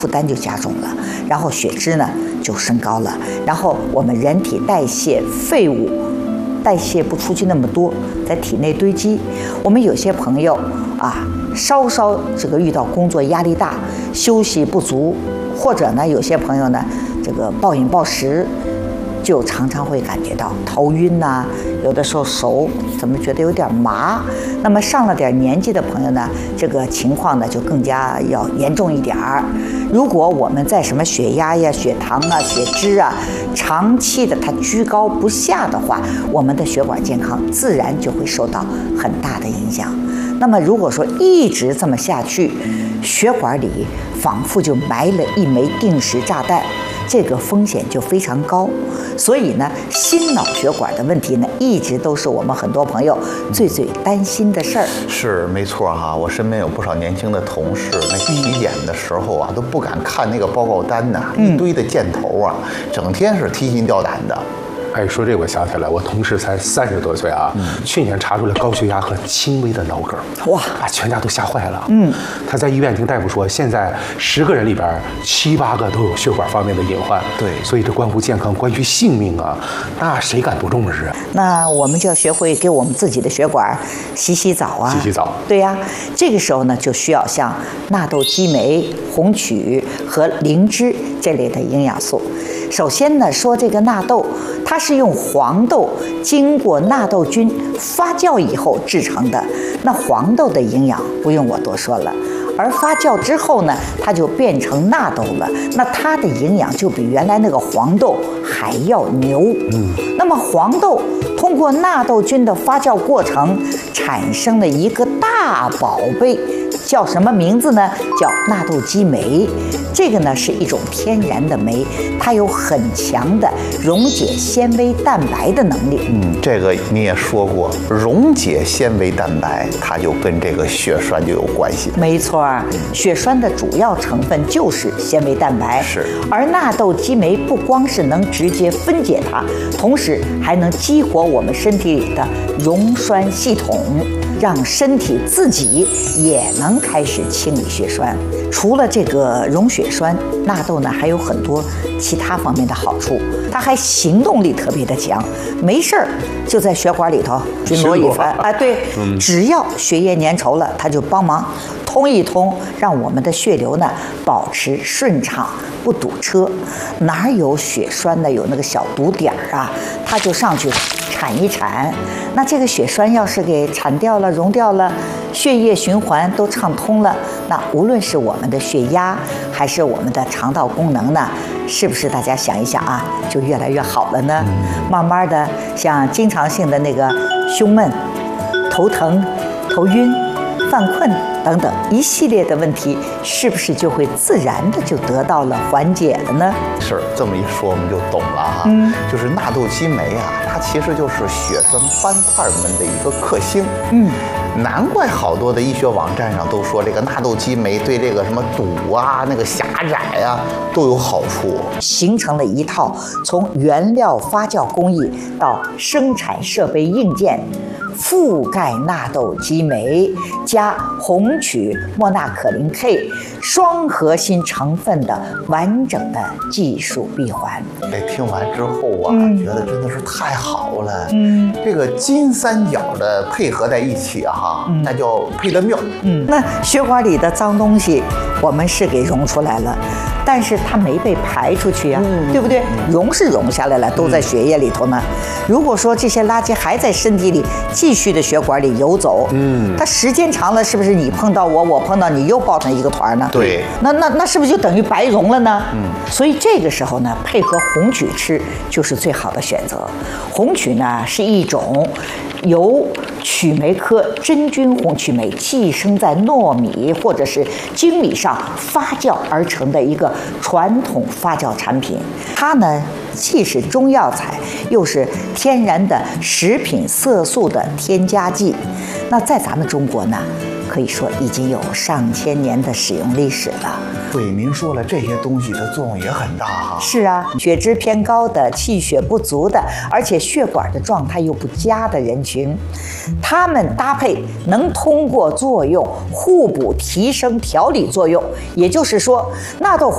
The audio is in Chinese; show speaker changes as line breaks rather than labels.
负担就加重了，然后血脂呢就升高了，然后我们人体代谢废物代谢不出去那么多，在体内堆积。我们有些朋友啊，稍稍这个遇到工作压力大，休息不足，或者呢有些朋友呢这个暴饮暴食，就常常会感觉到头晕呐，有的时候手怎么觉得有点麻。那么上了点年纪的朋友呢，这个情况呢就更加要严重一点儿。如果我们在什么血压呀、血糖啊、血脂啊，长期的它居高不下的话，我们的血管健康自然就会受到很大的影响。那么如果说一直这么下去，血管里仿佛就埋了一枚定时炸弹，这个风险就非常高。所以呢，心脑血管的问题呢，一直都是我们很多朋友最担心的事儿。
是没错哈，我身边有不少年轻的同事，那体检的时候啊，都不敢看那个报告单呐，一堆的箭头啊，整天是提心吊胆的。
哎，说这我想起来，我同事才30多岁啊，去年查出来高血压和轻微的脑梗，
哇，
把全家都吓坏了。他在医院听大夫说，现在10个人里边7、8个都有血管方面的隐患。
对，
所以这关乎健康，关乎性命啊，那谁敢不重视啊？
那我们就要学会给我们自己的血管洗澡啊，
洗澡。
对呀，这个时候呢，就需要像纳豆激酶、红曲和灵芝这类的营养素。首先呢，说这个纳豆，它是用黄豆经过纳豆菌发酵以后制成的。那黄豆的营养不用我多说了，而发酵之后呢，它就变成纳豆了。那它的营养就比原来那个黄豆还要牛。那么黄豆通过纳豆菌的发酵过程，产生了一个大宝贝。叫什么名字呢？叫纳豆激酶。这个呢是一种天然的酶，它有很强的溶解纤维蛋白的能力。
这个你也说过，溶解纤维蛋白，它就跟这个血栓就有关系。
没错，血栓的主要成分就是纤维蛋白。
是，
而纳豆激酶不光是能直接分解它，同时还能激活我们身体里的溶栓系统，让身体自己也能开始清理血栓。除了这个溶血栓，纳豆呢还有很多其他方面的好处。它还行动力特别的强，没事儿就在血管里头巡逻一番啊。对，只要血液粘稠了，它就帮忙通一通，让我们的血流呢保持顺畅，不堵车。哪有血栓呢？有那个小堵点儿啊，它就上去铲一铲。那这个血栓要是给铲掉了、溶掉了，血液循环都畅通了，那无论是我们的血压还是我们的肠道功能呢，是不是大家想一想啊，就越来越好了呢？慢慢的，像经常性的那个胸闷、头疼、头晕、犯困等等一系列的问题，是不是就会自然的就得到了缓解了呢？
是这么一说，我们就懂了哈。就是纳豆激酶啊，它其实就是血栓斑块们的一个克星。难怪好多的医学网站上都说这个纳豆激酶对这个什么堵啊、那个狭窄啊都有好处，
形成了一套从原料发酵工艺到生产设备硬件覆盖纳豆激酶加红曲莫纳可林 K 双核心成分的完整的技术闭环。
听完之后啊，觉得真的是太好了。这个金三角的配合在一起哈，那叫配得妙。
那血管里的脏东西我们是给溶出来了，但是它没被排出去呀，对不对？溶是溶下来了，都在血液里头呢。如果说这些垃圾还在身体里继续的血管里游走，它时间长了，是不是你碰到我，我碰到你，又抱成一个团呢？
对，
那是不是就等于白溶了呢？所以这个时候呢，配合红曲吃就是最好的选择。红曲呢是一种由曲霉科真菌红曲霉寄生在糯米或者是精米上发酵而成的一个传统发酵产品。它呢既是中药材，又是天然的食品色素的添加剂。那在咱们中国呢，可以说已经有上千年的使用历史了。
对，您说了，这些东西的作用也很大哈。
是啊，血脂偏高的、气血不足的，而且血管的状态又不佳的人群，他们搭配能通过作用互补、提升调理作用。也就是说，纳豆